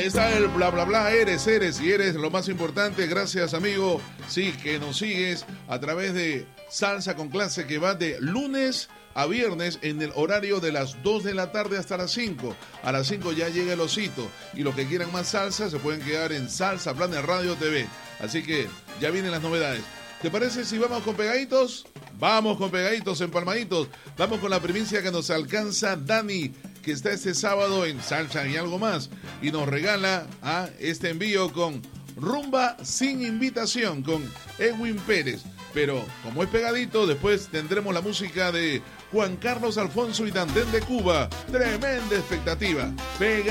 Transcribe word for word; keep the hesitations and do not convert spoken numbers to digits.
está el bla bla bla, eres, eres y eres lo más importante. Gracias, amigo, sí, que nos sigues a través de Salsa con Clase, que va de lunes a viernes en el horario de las dos de la tarde hasta las cinco. A las cinco ya llega el osito, y los que quieran más salsa se pueden quedar en Salsa Planet Radio T V. Así que ya vienen las novedades. ¿Te parece si vamos con pegaditos? Vamos con pegaditos, empalmaditos. Vamos con la primicia que nos alcanza Dani, que está este sábado en Salsa y Algo Más, y nos regala a este envío con Rumba Sin Invitación con Edwin Pérez. Pero como es pegadito, después tendremos la música de Juan Carlos Alfonso y Tandén de Cuba. Tremenda expectativa. Pega